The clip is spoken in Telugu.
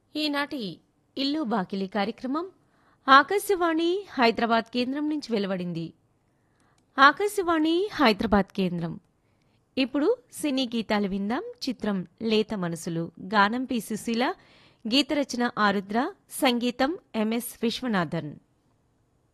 ఈనాటి ఇల్లు బాకిలి కార్యక్రమం ఆకాశవాణి హైదరాబాద్ కేంద్రం నుంచి వెలువడింది. ఆకాశవాణి హైదరాబాద్ కేంద్రం. ఇప్పుడు సినీ గీతాలు విందాం. చిత్రం లేత మనసులు. గానం పి సుశీల, గీతరచన ఆరుద్ర, సంగీతం ఎంఎస్ విశ్వనాథన్.